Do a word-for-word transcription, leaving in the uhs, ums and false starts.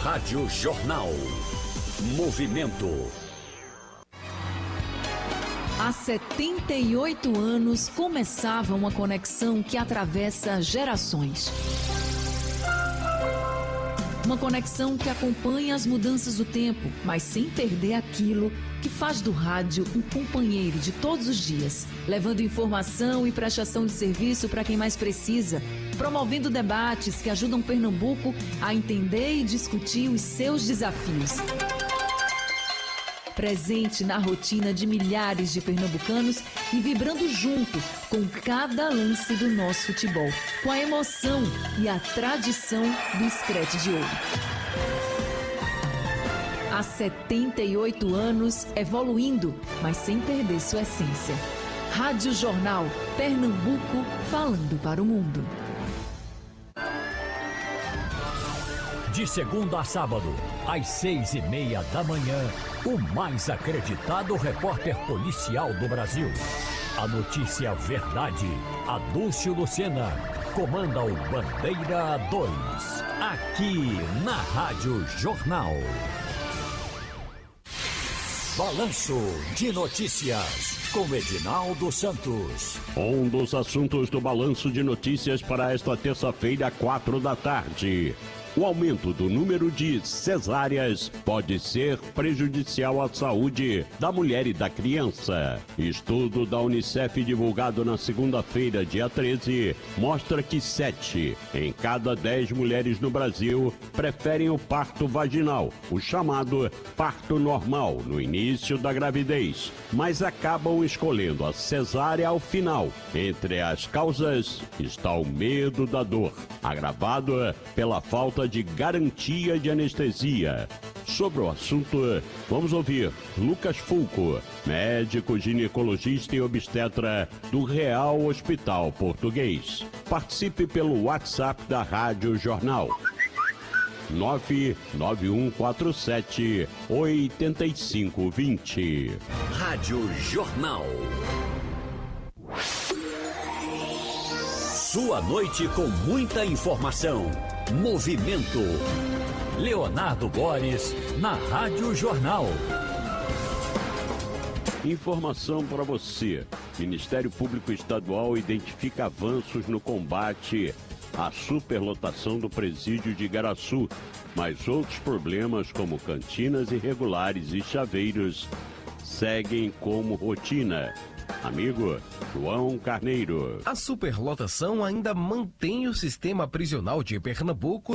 Rádio Jornal. Movimento. Há setenta e oito anos começava uma conexão que atravessa gerações. Uma conexão que acompanha as mudanças do tempo, mas sem perder aquilo que faz do rádio um companheiro de todos os dias, levando informação e prestação de serviço para quem mais precisa, promovendo debates que ajudam Pernambuco a entender e discutir os seus desafios. Presente na rotina de milhares de pernambucanos e vibrando junto com cada lance do nosso futebol, com a emoção e a tradição do Screte de Ouro. Há setenta e oito anos, evoluindo, mas sem perder sua essência. Rádio Jornal, Pernambuco, falando para o mundo. De segunda a sábado, às seis e meia da manhã, o mais acreditado repórter policial do Brasil. A notícia verdade, Adúlcio Lucena, comanda o Bandeira dois, aqui na Rádio Jornal. Balanço de Notícias, com Edinaldo Santos. Um dos assuntos do Balanço de Notícias para esta terça-feira, quatro da tarde. O aumento do número de cesáreas pode ser prejudicial à saúde da mulher e da criança. Estudo da Unicef divulgado na segunda-feira, dia treze, mostra que sete em cada dez mulheres no Brasil preferem o parto vaginal, o chamado parto normal, no início da gravidez, mas acabam escolhendo a cesárea ao final. Entre as causas está o medo da dor, agravado pela falta de garantia de anestesia. Sobre o assunto, vamos ouvir Lucas Fulco, médico ginecologista e obstetra do Real Hospital Português. Participe pelo WhatsApp da Rádio Jornal. nove nove um quatro sete oito cinco dois zero. Rádio Jornal. Sua noite com muita informação. Movimento. Leonardo Boris, na Rádio Jornal. Informação para você. Ministério Público Estadual identifica avanços no combate à superlotação do presídio de Igaraçu, mas outros problemas como cantinas irregulares e chaveiros seguem como rotina. Amigo João Carneiro. A superlotação ainda mantém o sistema prisional de Pernambuco